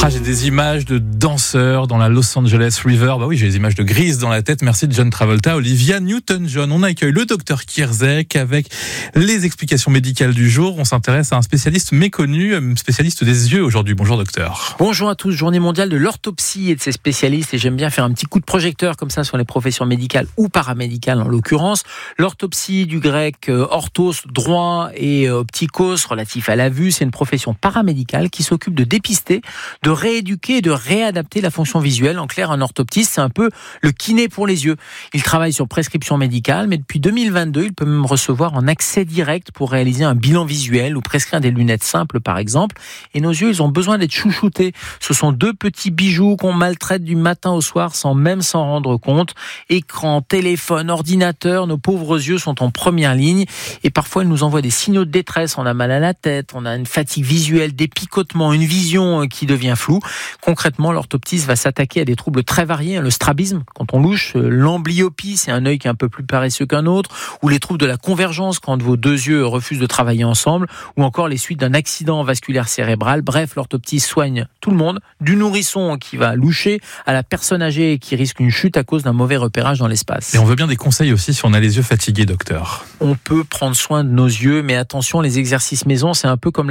J'ai des images de danseurs dans la Los Angeles River. Bah oui, j'ai des images de Grease dans la tête. Merci de John Travolta, Olivia Newton-John. On accueille le docteur Kierzek avec les explications médicales du jour. On s'intéresse à un spécialiste méconnu, spécialiste des yeux aujourd'hui. Bonjour docteur. Bonjour à tous, journée mondiale de l'orthopsie et de ses spécialistes. Et j'aime bien faire un petit coup de projecteur comme ça sur les professions médicales ou paramédicales en l'occurrence. L'orthopsie, du grec orthos, droit, et optikos, relatif à la vue, c'est une profession paramédicale qui s'occupe de dépister, de rééduquer et de réadapter la fonction visuelle. En clair, un orthoptiste, c'est un peu le kiné pour les yeux. Il travaille sur prescription médicale, mais depuis 2022, il peut même recevoir en accès direct pour réaliser un bilan visuel ou prescrire des lunettes simples, par exemple. Et nos yeux, ils ont besoin d'être chouchoutés. Ce sont deux petits bijoux qu'on maltraite du matin au soir sans même s'en rendre compte. Écran, téléphone, ordinateur, nos pauvres yeux sont en première ligne. Et parfois, ils nous envoient des signaux de détresse. On a mal à la tête, on a une fatigue visuelle, des picotements, une vision qui devient floue. Concrètement, l'orthoptiste va s'attaquer à des troubles très variés. Le strabisme, quand on louche, l'amblyopie, c'est un œil qui est un peu plus paresseux qu'un autre, ou les troubles de la convergence, quand vos deux yeux refusent de travailler ensemble, ou encore les suites d'un accident vasculaire cérébral. Bref, l'orthoptiste soigne tout le monde, du nourrisson qui va loucher à la personne âgée qui risque une chute à cause d'un mauvais repérage dans l'espace. Et on veut bien des conseils aussi si on a les yeux fatigués, docteur. On peut prendre soin de nos yeux, mais attention, les exercices maison, c'est un peu comme